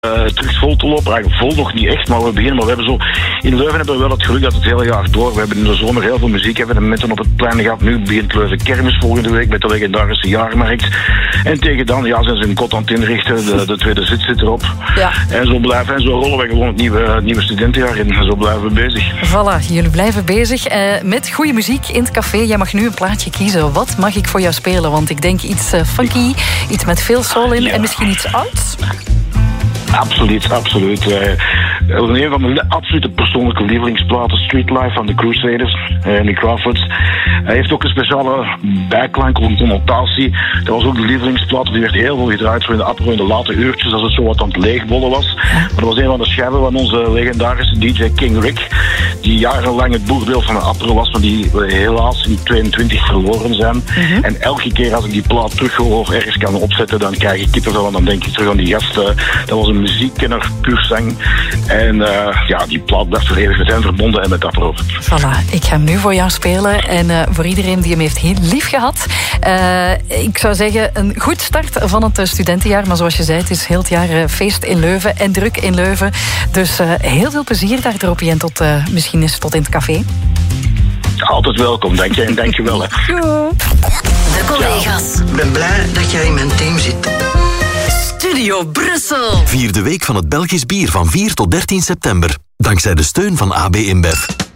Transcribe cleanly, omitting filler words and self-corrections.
terug vol te lopen. Eigenlijk vol nog niet echt, maar we beginnen. Maar we hebben zo... In Leuven hebben we wel het geluk dat het hele jaar door. We hebben in de zomer heel veel muziekevenementen op het plein gehad. Nu begint Leuven Kermis volgende week met de legendarische jaarmarkt. En tegen dan zijn ze een kot aan het inrichten. De tweede zit erop. Ja. En zo blijven en zo rollen we gewoon het nieuwe studentenjaar in. En zo blijven we bezig. Voilà, jullie blijven bezig met goede muziek in het café. Jij mag nu een plaatje kiezen. Wat mag ik voor jou spelen? Want ik denk iets funky, iets met veel soul in en misschien iets ouds. Absoluut. Een van mijn absolute persoonlijke lievelingsplaten, Street Life van de Crusaders, Nick Crawford. Hij heeft ook een speciale bijklank of een connotatie. Dat was ook de lievelingsplaat, die werd heel veel gedraaid zo in de apero in de late uurtjes, als het zo wat aan het leegbollen was. Maar dat was een van de schijven van onze legendarische DJ King Rick, die jarenlang het boegbeeld van de apero was, maar die helaas in 22 verloren zijn. En elke keer als ik die plaat terug hoor of ergens kan opzetten, dan krijg ik kippenvel en dan denk ik terug aan die gast. Dat was een muziekkenner, puur zang. En die plaat blijft voor eeuwig met hem verbonden en met apero. Voilà, ik ga hem nu voor jou spelen. En voor iedereen die hem heeft heel lief gehad. Ik zou zeggen, een goed start van het studentenjaar. Maar zoals je zei, het is heel het jaar feest in Leuven en druk in Leuven. Dus heel veel plezier daar, Droppie. En misschien eens tot in het café. Altijd welkom, dank je en dank je wel. Hè. De collega's. Ik ben blij dat jij in mijn team zit. Studio Brussel. Vier de week van het Belgisch bier van 4 tot 13 september. Dankzij de steun van AB InBev.